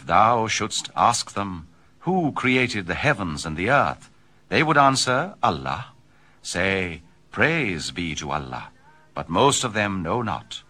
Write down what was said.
thou shouldst ask them, Who created the heavens and the earth? They would answer, Allah. Say, Praise be to Allah. But most of them know not.